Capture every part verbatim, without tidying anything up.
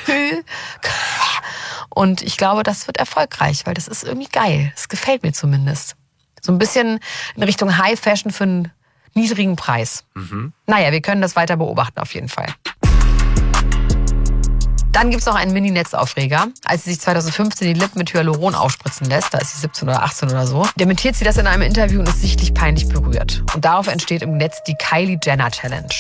Und ich glaube, das wird erfolgreich, weil das ist irgendwie geil. Das gefällt mir zumindest. So ein bisschen in Richtung High Fashion für einen niedrigen Preis. Mhm. Naja, wir können das weiter beobachten auf jeden Fall. Dann gibt es noch einen Mini-Netzaufreger. Als sie sich zweitausendfünfzehn die Lippen mit Hyaluron aufspritzen lässt, da ist sie siebzehn oder achtzehn oder so, dementiert sie das in einem Interview und ist sichtlich peinlich berührt. Und darauf entsteht im Netz die Kylie Jenner Challenge.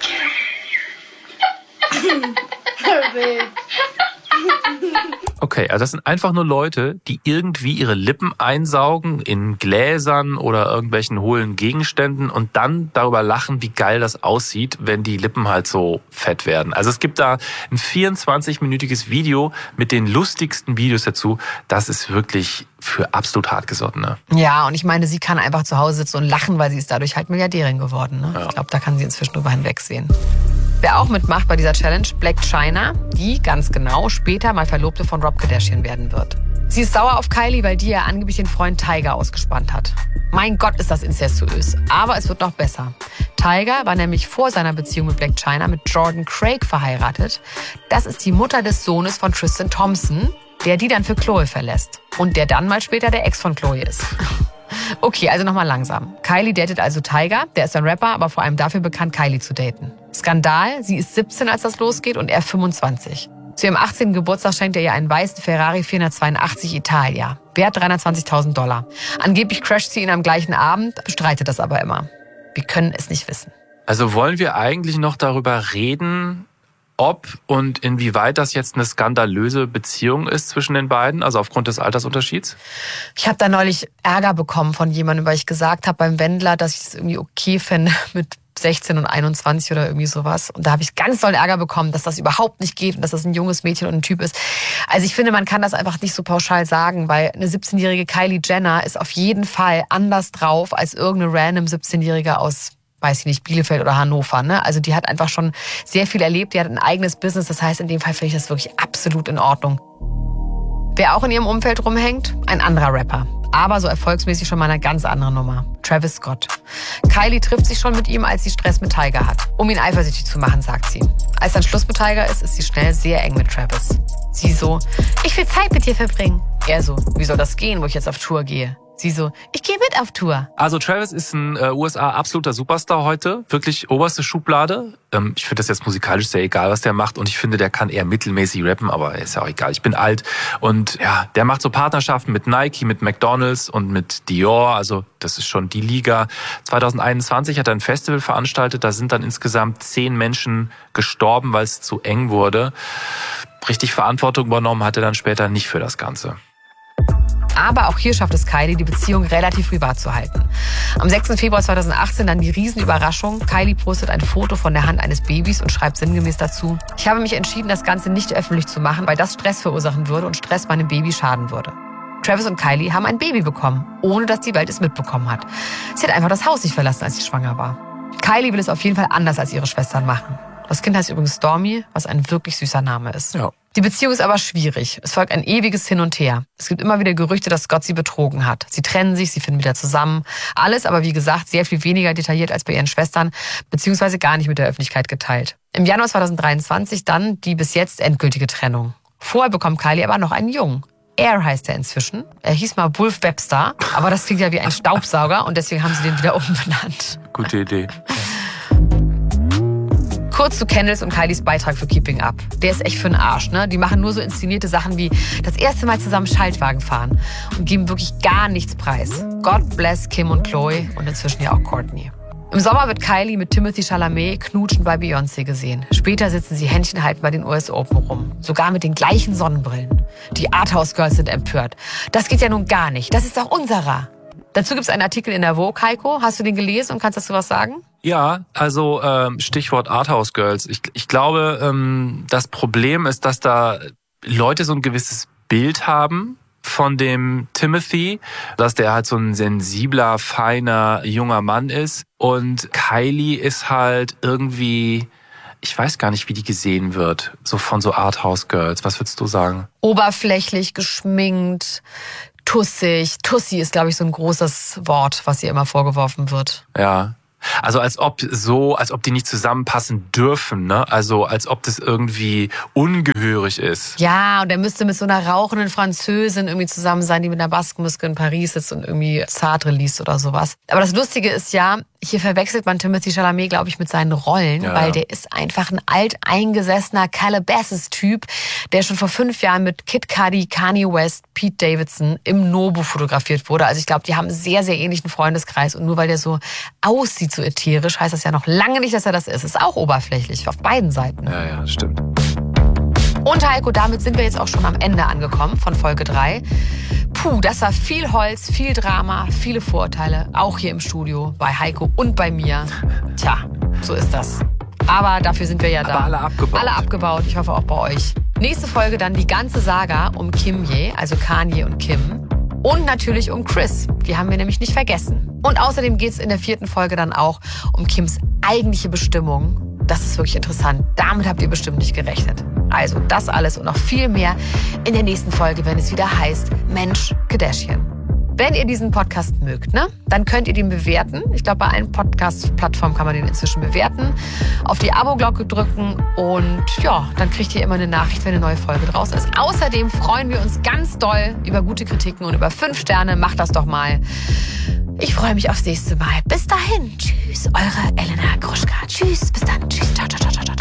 Okay, also das sind einfach nur Leute, die irgendwie ihre Lippen einsaugen in Gläsern oder irgendwelchen hohlen Gegenständen und dann darüber lachen, wie geil das aussieht, wenn die Lippen halt so fett werden. Also es gibt da ein vierundzwanzig-minütiges Video mit den lustigsten Videos dazu. Das ist wirklich für absolut Hartgesottene. Ja, und ich meine, sie kann einfach zu Hause sitzen und lachen, weil sie ist dadurch halt Milliardärin geworden. Ne? Ja. Ich glaube, da kann sie inzwischen drüber hinwegsehen. Wer auch mitmacht bei dieser Challenge, Blac Chyna, die ganz genau später mal Verlobte von Rob Kardashian werden wird. Sie ist sauer auf Kylie, weil die ja angeblich den Freund Tyga ausgespannt hat. Mein Gott, ist das incestuös. Aber es wird noch besser. Tyga war nämlich vor seiner Beziehung mit Blac Chyna mit Jordan Craig verheiratet. Das ist die Mutter des Sohnes von Tristan Thompson, der die dann für Khloe verlässt. Und der dann mal später der Ex von Khloe ist. Okay, also nochmal langsam. Kylie datet also Tyga, der ist ein Rapper, aber vor allem dafür bekannt, Kylie zu daten. Skandal, sie ist siebzehn, als das losgeht und er fünfundzwanzig. Zu ihrem achtzehnten Geburtstag schenkt er ihr einen weißen Ferrari vierhundertzweiundachtzig Italia, wert dreihundertzwanzigtausend Dollar. Angeblich crasht sie ihn am gleichen Abend, bestreitet das aber immer. Wir können es nicht wissen. Also wollen wir eigentlich noch darüber reden, ob und inwieweit das jetzt eine skandalöse Beziehung ist zwischen den beiden, also aufgrund des Altersunterschieds? Ich habe da neulich Ärger bekommen von jemandem, weil ich gesagt habe beim Wendler, dass ich es irgendwie okay fände mit sechzehn und einundzwanzig oder irgendwie sowas. Und da habe ich ganz doll Ärger bekommen, dass das überhaupt nicht geht und dass das ein junges Mädchen und ein Typ ist. Also ich finde, man kann das einfach nicht so pauschal sagen, weil eine siebzehnjährige Kylie Jenner ist auf jeden Fall anders drauf als irgendeine random siebzehnjährige aus, weiß ich nicht, Bielefeld oder Hannover. Ne? Also die hat einfach schon sehr viel erlebt, die hat ein eigenes Business. Das heißt, in dem Fall finde ich das wirklich absolut in Ordnung. Wer auch in ihrem Umfeld rumhängt? Ein anderer Rapper. Aber so erfolgsmäßig schon mal eine ganz andere Nummer. Travis Scott. Kylie trifft sich schon mit ihm, als sie Stress mit Tyga hat. Um ihn eifersüchtig zu machen, sagt sie. Als dann Schluss mit Tyga ist, ist sie schnell sehr eng mit Travis. Sie so, ich will Zeit mit dir verbringen. Er so, wie soll das gehen, wo ich jetzt auf Tour gehe? Sie so, ich gehe mit auf Tour. Also Travis ist ein äh, U S A-absoluter Superstar heute. Wirklich oberste Schublade. Ähm, ich finde das jetzt musikalisch sehr egal, was der macht. Und ich finde, der kann eher mittelmäßig rappen, aber ist ja auch egal. Ich bin alt. Und ja, der macht so Partnerschaften mit Nike, mit McDonald's und mit Dior. Also das ist schon die Liga. zwanzig einundzwanzig hat er ein Festival veranstaltet. Da sind dann insgesamt zehn Menschen gestorben, weil es zu eng wurde. Richtig Verantwortung übernommen hat er dann später nicht für das Ganze. Aber auch hier schafft es Kylie, die Beziehung relativ privat zu halten. Am sechsten Februar zweitausendachtzehn dann die Riesenüberraschung. Kylie postet ein Foto von der Hand eines Babys und schreibt sinngemäß dazu: Ich habe mich entschieden, das Ganze nicht öffentlich zu machen, weil das Stress verursachen würde und Stress meinem Baby schaden würde. Travis und Kylie haben ein Baby bekommen, ohne dass die Welt es mitbekommen hat. Sie hat einfach das Haus nicht verlassen, als sie schwanger war. Kylie will es auf jeden Fall anders als ihre Schwestern machen. Das Kind heißt übrigens Stormy, was ein wirklich süßer Name ist. Ja. Die Beziehung ist aber schwierig. Es folgt ein ewiges Hin und Her. Es gibt immer wieder Gerüchte, dass Scott sie betrogen hat. Sie trennen sich, sie finden wieder zusammen. Alles aber, wie gesagt, sehr viel weniger detailliert als bei ihren Schwestern, beziehungsweise gar nicht mit der Öffentlichkeit geteilt. Im Januar zweitausenddreiundzwanzig dann die bis jetzt endgültige Trennung. Vorher bekommt Kylie aber noch einen Jungen. Air heißt er inzwischen. Er hieß mal Wolf Webster, aber das klingt ja wie ein Staubsauger und deswegen haben sie den wieder umbenannt. Gute Idee. Kurz zu Kendalls und Kylies Beitrag für Keeping Up. Der ist echt für den Arsch, ne? Die machen nur so inszenierte Sachen wie das erste Mal zusammen Schaltwagen fahren und geben wirklich gar nichts preis. God bless Kim und Khloe und inzwischen ja auch Kourtney. Im Sommer wird Kylie mit Timothée Chalamet knutschen bei Beyoncé gesehen. Später sitzen sie Händchen halten bei den U S Open rum. Sogar mit den gleichen Sonnenbrillen. Die Arthouse Girls sind empört. Das geht ja nun gar nicht. Das ist doch unserer. Dazu gibt es einen Artikel in der Vogue, Heiko. Hast du den gelesen und kannst dazu was sagen? Ja, also ähm, Stichwort Arthouse Girls. Ich, ich glaube, ähm, das Problem ist, dass da Leute so ein gewisses Bild haben von dem Timothy, dass der halt so ein sensibler, feiner, junger Mann ist. Und Kylie ist halt irgendwie, ich weiß gar nicht, wie die gesehen wird, so von so Arthouse Girls. Was würdest du sagen? Oberflächlich, geschminkt, tussig. Tussi ist, glaube ich, so ein großes Wort, was ihr immer vorgeworfen wird. Ja. Also als ob so, als ob die nicht zusammenpassen dürfen, ne? Also als ob das irgendwie ungehörig ist. Ja, und er müsste mit so einer rauchenden Französin irgendwie zusammen sein, die mit einer Baskenmuske in Paris sitzt und irgendwie Sartre liest oder sowas. Aber das Lustige ist ja, hier verwechselt man Timothée Chalamet, glaube ich, mit seinen Rollen, Ja, weil ja. der ist einfach ein alteingesessener Calabasas-Typ, der schon vor fünf Jahren mit Kid Cudi, Kanye West, Pete Davidson im Nobu fotografiert wurde. Also ich glaube, die haben einen sehr, sehr ähnlichen Freundeskreis. Und nur weil der so aussieht, so ätherisch, heißt das ja noch lange nicht, dass er das ist. Ist auch oberflächlich, auf beiden Seiten. Ja, ja, stimmt. Und Heiko, damit sind wir jetzt auch schon am Ende angekommen von Folge drei. Puh, das war viel Holz, viel Drama, viele Vorurteile, auch hier im Studio, bei Heiko und bei mir. Tja, so ist das. Aber dafür sind wir ja da. Aber alle abgebaut. Alle abgebaut, ich hoffe auch bei euch. Nächste Folge dann die ganze Saga um Kimye, also Kanye und Kim. Und natürlich um Chris, die haben wir nämlich nicht vergessen. Und außerdem geht es in der vierten Folge dann auch um Kims eigentliche Bestimmung. Das ist wirklich interessant. Damit habt ihr bestimmt nicht gerechnet. Also das alles und noch viel mehr in der nächsten Folge, wenn es wieder heißt Mensch Kardashian. Wenn ihr diesen Podcast mögt, ne, dann könnt ihr den bewerten. Ich glaube, bei allen Podcast-Plattformen kann man den inzwischen bewerten. Auf die Abo-Glocke drücken und ja, dann kriegt ihr immer eine Nachricht, wenn eine neue Folge draußen ist. Außerdem freuen wir uns ganz doll über gute Kritiken und über fünf Sterne. Macht das doch mal. Ich freue mich aufs nächste Mal. Bis dahin. Tschüss, eure Elena Gruschka. Tschüss, bis dann. Tschüss. Ciao, ciao, ciao, ciao.